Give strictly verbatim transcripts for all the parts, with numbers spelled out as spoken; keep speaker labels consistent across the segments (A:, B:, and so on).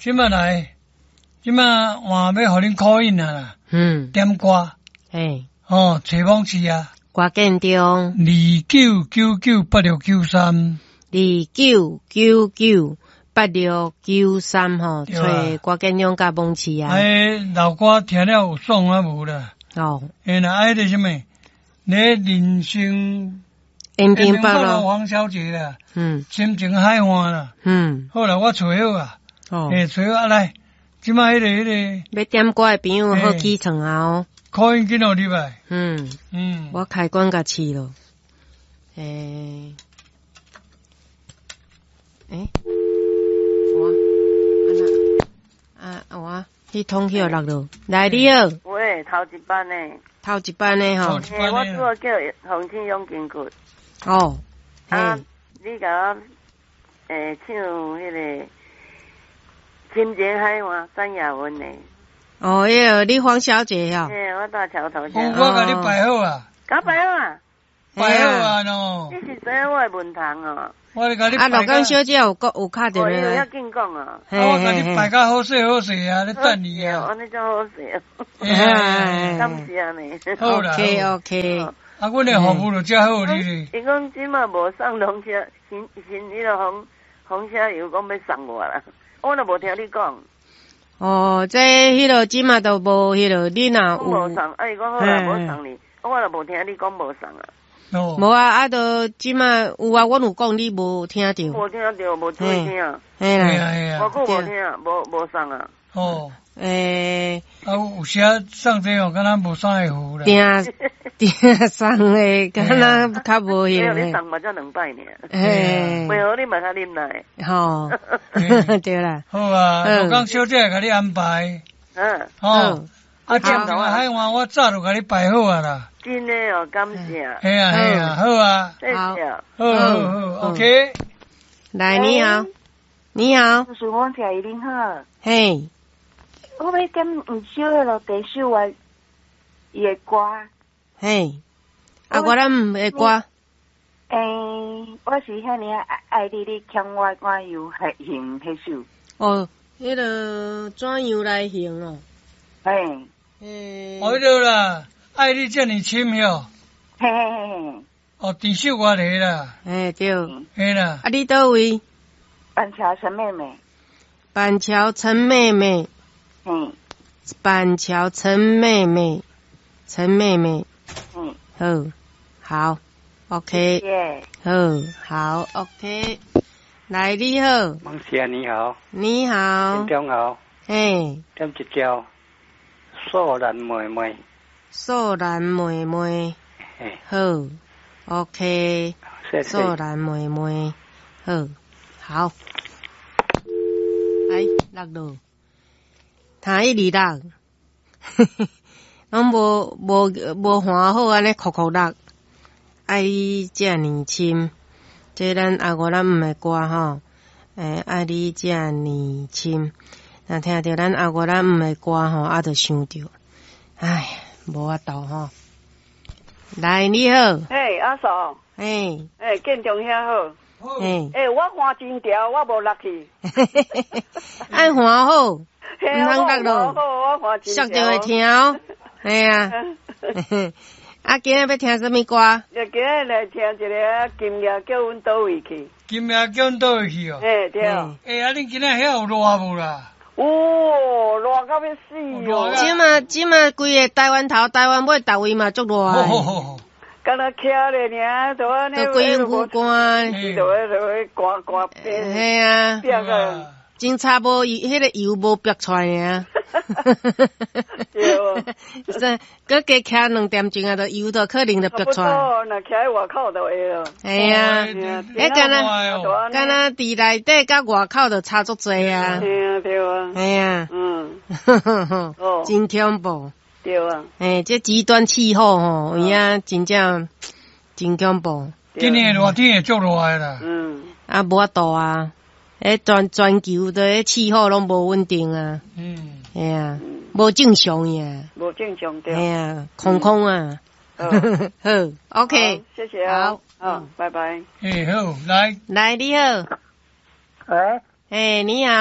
A: 今麦来，今麦换要互恁call in啦，
B: 嗯，
A: 点歌，
B: 嘿，
A: 哦，找网址啊，
B: 歌建中
A: 二九九九八六九三，
B: 二九九九八六九三吼，
A: 对啊
B: 找歌建中甲网址啊，
A: 哎，老歌听了有爽啊无啦？
B: 哦，
A: 哎那爱的什么？你人生
B: 延平北
A: 路
B: 路，
A: 黄小姐啦，
B: 嗯
A: 心情海岸啦。
B: 嗯，
A: 好啦，我找好啊，
B: 哦，
A: 诶，找好啊来，即摆迄个迄个
B: 要点歌的朋友好起床啊哦，
A: 可以紧互入来，
B: 嗯，
A: 嗯，
B: 我开关甲试咯，诶，诶，我啊那啊我迄通去落落，来你好，
C: 喂，头一班呢？
B: 头一班的吼，
C: 嘿，我拄好叫洪庆勇经过。
B: 哦，
C: 啊
B: 嘿，，
C: 你甲我诶唱迄个《亲情海岸》张雅文的。
B: 哦，迄个你黄小姐吼，
C: 嘿，我到桥头
A: 我
C: 上。
A: 我甲你摆好啊，
C: 甲摆好啊！
A: 摆好啊喏
C: 你，是知影我的文堂哦？
A: 我咧甲你
B: 啊，
A: 摆甲，
B: 罗刚小姐有讲有敲着
C: 哦，
B: 咧来，
C: 伊有遐紧讲啊。
B: 嘿
A: 啊我甲
B: 嘿
A: 你摆甲好势好势啊，咧等你啊，
C: 安尼真好势哦。
A: 哎呀
C: 感谢呢。
A: 好啦
B: ，OK
A: 好
B: OK，
A: 啊，阮的服务就遮好你咧，
C: 伊讲即马无送龙车，新新迄个红红车油讲要送我啦，我都无听你讲。
B: 哦，这迄落即嘛都无迄落，你若有
C: 讲无送，啊伊讲好啦，无送你，我都无听你讲无送啊。
A: 哦，
B: 无啊？啊，都即嘛有啊，阮有讲你无听着，
C: 无听着，无注意听，
B: 嘿啦，
A: 哎呀哎呀
C: 无，久无听，无无送啊。
A: 哦，
B: 诶，
A: 啊有时送这哦，敢若无啥会好啦，
B: 定定送诶，敢若较无
C: 没
B: 迄个，
C: 有你送嘛，才两摆呢。
B: 嘿，
C: 袂好你嘛较啉来。
B: 吼，对啦，
A: 好啊，
B: 嗯
A: 罗刚小姐甲你安排，
C: 嗯，
A: 哦，啊，今
B: 好
A: 前海岸我早就甲你摆好啊啦，
C: 真诶哦，感谢，
A: 嘿啊嘿啊，好啊，
C: 谢谢。
A: 好好好，OK，
B: 来你好，你好，
D: 就是我听伊恁好，
B: 嘿，
D: 我要点毋少迄落第首啊，伊的歌。
B: 嘿，啊，我咱毋会歌，
D: 诶、我是遐尼爱爱你，你强我我又还行迄首。
B: 哦，迄个怎样来行哦？
D: 嘿，
B: 诶，
A: 我对啦，爱你这么深哟，
D: 嘿嘿嘿嘿，
A: 哦，第首我嚟啦，
B: 诶对，
A: 嘿啦，
B: 啊，你倒位？
D: 板桥陈妹妹，
B: 板桥陈妹妹，
D: 嘿，
B: 板桥陈妹妹，陈妹妹，
D: 嘿，
B: 好，好，OK，
D: 耶，
B: 好，好，OK，来你好，
E: 孟姐你好，
B: 你好
E: 天，中好，
B: 嘿，
E: 点一叫素兰妹妹，
B: 素兰妹妹，
E: 嘿，
B: 好，OK，
E: 谢谢
B: 素。兰妹妹，好，好，来落落，听伊二六，拢无无无换好安尼哭哭落，爱你遮年轻，这咱阿外咱毋的歌吼，诶，爱你遮年轻，若听着咱阿外咱毋的歌吼，啊，着想着，唉，无法度吼。来，你好，
C: 嘿，阿嫂，
B: 嘿，
C: 诶，建中遐好。
B: 嘿，
C: 诶，我换真条，我无落去。
B: 爱换好，毋
C: 嘿啊
B: 通落落，
C: 我换真条。
B: 俗就会听哦，嘿啊，啊，今日要听什么歌？
C: 就今日来听一个金夜叫阮倒位去。
A: 今夜叫阮倒去哦，
C: 嘿，对。
B: 嘿
A: 诶，啊，恁今日遐有热无啦？
C: 哦，热到要死哦！
B: 即嘛即嘛，规个台湾头、台湾尾，逐位嘛足热
A: 好
B: 的，
A: 好好，
C: 敢若徛咧尔，都安尼。
B: 都规身躯干，
C: 伊就喺度喺刮刮边。
B: 嘿啊，
C: 边个？
B: 警察无油，迄个油无逼出来尔。
C: 对。
B: 是，佮加徛两点钟啊，就油就可能就逼出来。
C: 若徛喺外口就会咯。
B: 系啊，迄敢若敢若伫内底甲外口就差足济啊。
C: 对啊，对啊。
B: 系啊，
C: 嗯。哦。
B: 真恐怖。
C: 对啊。
B: 诶，这极端气候吼，有影真正真恐怖。
A: 今年热天会足热的啦。
C: 嗯。
B: 啊，无法度啊！诶，全全球的迄气候拢无稳定啊。
A: 嗯。
B: 系啊，无正常呀。
C: 无正常对。
B: 系啊，空空啊。好，OK，
C: 谢谢啊。
B: 好，
C: 嗯，拜拜。
A: 诶，好，来，
B: 来你好，
D: 喂，
B: 诶，你好，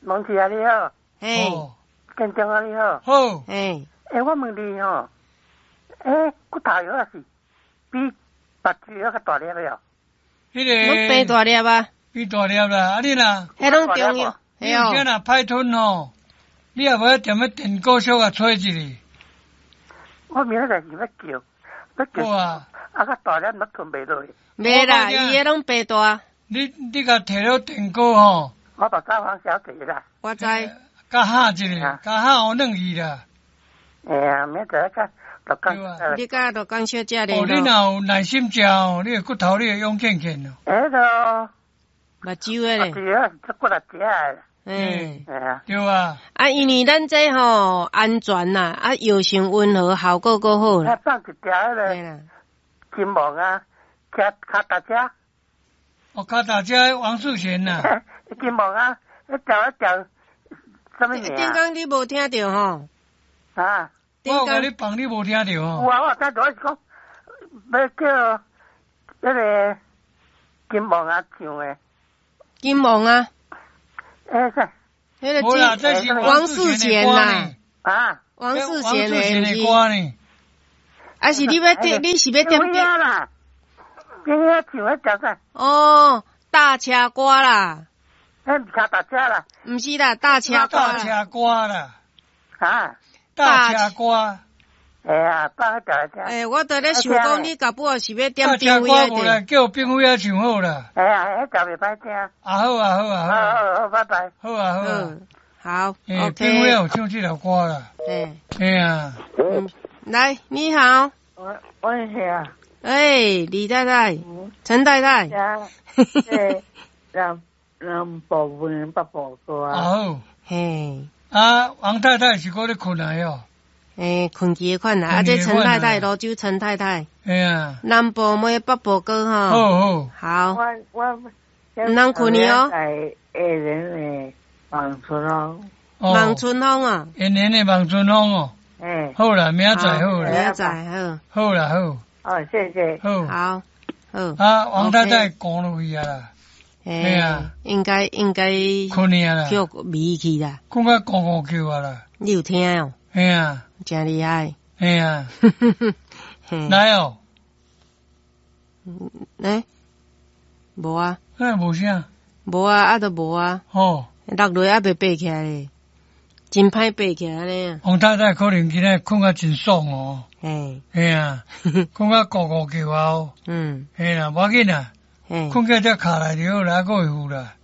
E: 龙姐啊你好，
B: 嘿，
A: 哦，
E: 建中啊你好，
A: 好，
B: 嘿，
E: 诶，我问你吼，诶，骨头药啊是比白猪药较大粒了？
A: 迄
B: 拢变
A: 个
B: 大粒啊，
A: 比大粒啦，啊你啦，
B: 迄拢中药，
A: 你有啥
B: 嘿哦，
A: 若歹吞吼，你也无要踮咧电锅小甲吹一下，
E: 我明仔载是要叫，要叫，
A: 好啊，
E: 啊较大粒都吞袂落去，
B: 袂啦，
A: 我讲
B: 伊迄拢变大，
A: 你你甲摕了电锅吼，
E: 我把招黄小姐啦，
B: 我知，
A: 甲喊一下，甲喊互两字啦，
E: 哎呀，明仔载甲就讲
A: 对啊
E: 呃，
B: 你甲罗讲小姐
A: 哦，
B: 咧
A: 你若有耐心食哦，你的骨头你会勇健健哦，
E: 诶个
B: 目睭诶
E: 白猪
B: 咧，
E: 药是做骨力食的，
B: 嗯。
E: 哎呀，
A: 对啊，
B: 啊，因为咱这吼安全啦，啊药性温和，效果够好
E: 啊
B: 啦。
E: 放一条迄个
B: 对啦，
E: 金毛啊，吃卡达车，
A: 我卡大家王素贤呐，
E: 金毛啊，一条一条，什么
B: 顶
E: 名啊？
B: 工你无听着吼？
E: 啊，
B: 顶
A: 我有甲你
B: 工
A: 放，你无听着
E: 有
A: 哦，
E: 啊，我听到是讲要叫迄个金毛啊唱的，
B: 金毛啊，
E: 诶是
B: 迄个
A: 无啦，
B: 金
A: 这是
B: 王
A: 素
B: 世贤
A: 的歌
B: 啦
A: 呢，
E: 啊，
B: 王世
A: 王
B: 贤
A: 素贤的
B: 的毋是？
A: 歌呢，
B: 啊是你要听，你是要听
E: 有影啦，有影唱迄条啥？
B: 哦，大车歌啦，
E: 迄卡达车啦，
B: 毋是啦，大车歌
A: 大
B: 啦。
A: 车歌啦，
E: 啊，
A: 大车歌，
E: 哎呀，放迄条来听，
B: 诶，我伫咧想讲，你搞不好是要点
A: 大
B: 兵
A: 车歌无
B: 位的。
A: 来叫兵位啊唱好啦，
E: 哎呀，迄条袂歹听，
A: 啊好啊好啊
E: 好
A: 好啊
E: 好好，拜拜。
A: 好啊好啊，
B: 嗯，好
A: 诶，兵位
B: ，OK。
A: 有唱这条歌啦，
B: 诶，
A: 哎呀，
B: 嗯，来，你好，
C: 我我是啊，
B: 诶，李太太，
C: 嗯，
B: 陈太太。
C: 家这让让宝贝爸爸哥
A: 啊
C: 啊，
A: 好，
B: 嘿，
A: 啊王太太是搁咧困来哦，
B: 诶，困鸡的款啦，啊，
A: 困鸡
B: 这陈
A: 的款啊
B: 太太，罗州陈太太，
A: 哎呀，
B: 南部妹北部哥
A: 好
B: 吼，
A: 好，
B: 好，
C: 我我
B: 唔通困去哦
C: 在下人的房村咯，
A: 哦
B: 望春风啊，
A: 延年的望春风哦，
C: 哎，
A: 好啦，明仔载好啦，
B: 明仔好，
A: 好啦好，
C: 哦，谢谢，
A: 好，
B: 好，好，
A: 啊王太太讲落去啊啦，
B: 诶
A: 啊，
B: 应该应该
A: 困去啊啦，
B: 叫迷去啦，
A: 讲甲讲讲叫啊啦，
B: 你有听哦，
A: 哎呀，
B: 真厉害，
A: 哎呀，
B: 嘿，
A: 来哦，
B: 诶，无啊，
A: 那无啥，
B: 无啊，啊都无啊，
A: 哦，
B: 落落还袂爬起来咧，真歹爬起来咧，
A: 王太太可能今日困甲真爽哦，
B: 嘿，
A: 哎呀，讲甲讲讲叫啊哦，
B: 嗯，
A: 哎啦，无要紧啦，
B: 嘿，
A: 困起只卡来就好啦，还会扶啦，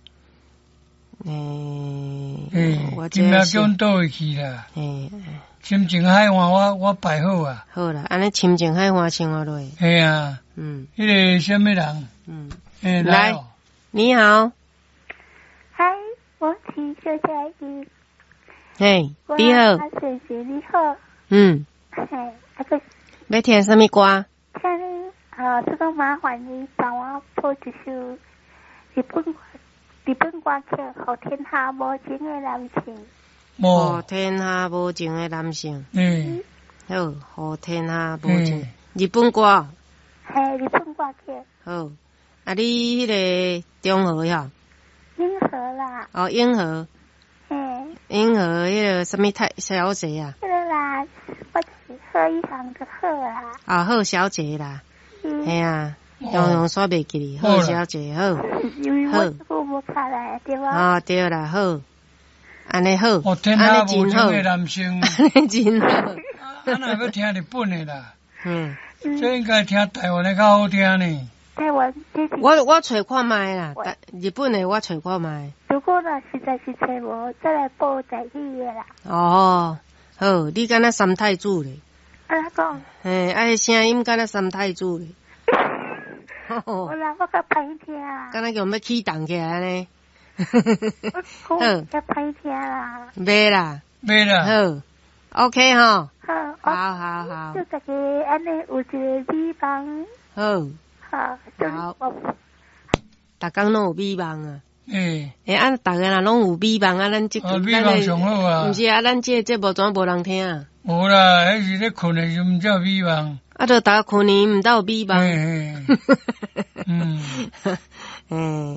B: 诶，
A: 哎
B: 我，
A: 今仔
B: 是
A: 叫倒回去啦，
B: 嘿，
A: 心情海换我我摆好啊，
B: 好啦，安尼亲情海花生活落，
A: 哎呀，
B: 嗯
A: 迄个什么人，
B: 嗯，
A: 哎
B: 来
A: 来哦，
B: 你好，
F: 嗨，我是小佳怡。
B: 嘿，
F: 我
B: 你好，
F: 啊，谢谢你好。
B: 嗯，
F: 嘿，啊个，
B: 要听什么歌？
F: 请你啊，这个麻烦你帮我播一首日本日本歌曲《后天下无情的男性》。
B: 好
A: 无，
B: 天下无情的男性，
A: 哎，
B: 好，好天下无情
A: 哎，
B: 日本歌，
F: 嘿，日本歌曲
B: 好，啊，你迄个中和呀，
F: 银河啦，
B: 哦，英和，
F: 嘿，
B: 英和迄个什么太小姐啊，
F: 这个啦，我是贺一航的贺啦。
B: 啊，贺小姐啦，
F: 嗯，
B: 嘿啊，
A: 哦
B: 用用煞袂记哩，
A: 好啦
B: 贺小姐好，
F: 因为
B: 好
F: 我父母卡来对吧？
B: 啊对啦，好，安尼好，
A: 哦，天下
B: 安尼真好，
A: 无情的男性，
B: 安尼真好，
A: 啊，那要听日本的啦，
B: 嗯，
A: 这应该听台湾的较好听呢。
F: 台湾这是，
B: 我我找看卖啦，但日本的我找看卖，
F: 如果若实在是找无，再来报在语的啦。
B: 哦，好，你敢若三太子咧。
F: 啊，讲，
B: 嘿，啊，迄声音敢若三太子咧，
F: 我啦，我较歹听啦，
B: 敢若叫要起动起来呢。
F: 我讲较歹听啦。
B: 袂啦，
A: 袂啦，
B: 好，OK 吼，
F: 好，
B: 好好好
F: 就大家安尼有一个美梦，
B: 好，
F: 好，就是
B: 好
F: 我
B: 逐工拢有美梦啊。
A: 诶，
B: 诶，啊，逐个若拢有美梦啊，咱即
A: 啊，美梦上好啊
B: 毋，是啊，咱即个节目怎无人听啊？
A: 无啦，迄是咧困的时毋叫美梦，
B: 啊，著逐个困年毋斗有美梦。
A: 嘿嘿，嗯，
B: 诶，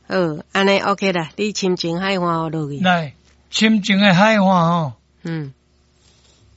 B: 好，安尼 OK 啦，你深情海花落去。
A: 来，深情的海花吼，
B: 嗯。